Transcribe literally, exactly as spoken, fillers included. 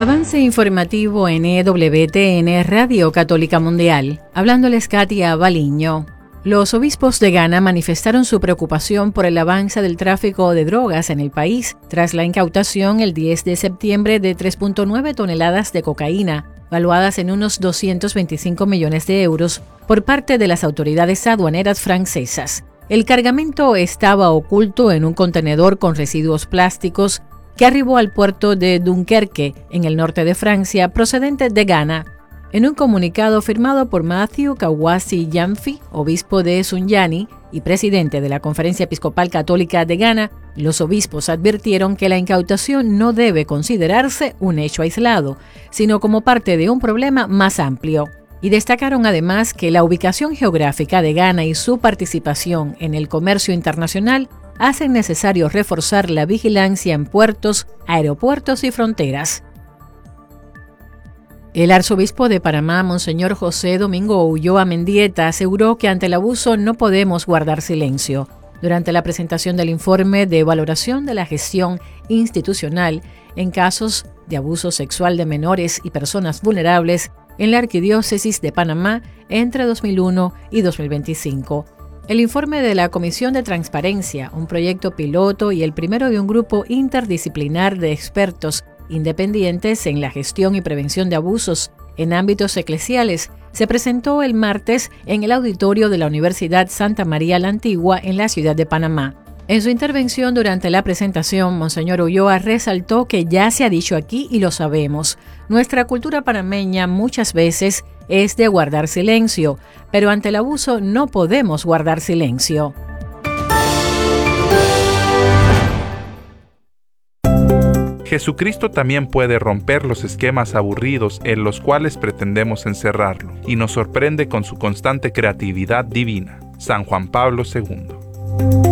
Avance informativo en E W T N Radio Católica Mundial. Hablándoles Katia Baliño. Los obispos de Ghana manifestaron su preocupación por el avance del tráfico de drogas en el país tras la incautación el diez de septiembre de tres punto nueve toneladas de cocaína, valuadas en unos doscientos veinticinco millones de euros, por parte de las autoridades aduaneras francesas. El cargamento estaba oculto en un contenedor con residuos plásticos que arribó al puerto de Dunkerque, en el norte de Francia, procedente de Ghana. En un comunicado firmado por Matthew Kawasi Yamfi, obispo de Sunyani y presidente de la Conferencia Episcopal Católica de Ghana, los obispos advirtieron que la incautación no debe considerarse un hecho aislado, sino como parte de un problema más amplio. Y destacaron además que la ubicación geográfica de Ghana y su participación en el comercio internacional hacen necesario reforzar la vigilancia en puertos, aeropuertos y fronteras. El arzobispo de Panamá, Monseñor José Domingo Ulloa Mendieta, aseguró que ante el abuso no podemos guardar silencio. Durante la presentación del informe de valoración de la gestión institucional en casos de abuso sexual de menores y personas vulnerables en la Arquidiócesis de Panamá entre dos mil uno y dos mil veinticinco. El informe de la Comisión de Transparencia, un proyecto piloto y el primero de un grupo interdisciplinar de expertos independientes en la gestión y prevención de abusos en ámbitos eclesiales, se presentó el martes en el auditorio de la Universidad Santa María la Antigua en la ciudad de Panamá. En su intervención durante la presentación, Monseñor Ulloa resaltó que ya se ha dicho aquí y lo sabemos. Nuestra cultura panameña muchas veces es de guardar silencio, pero ante el abuso no podemos guardar silencio. Jesucristo también puede romper los esquemas aburridos en los cuales pretendemos encerrarlo, y nos sorprende con su constante creatividad divina. San Juan Pablo segundo.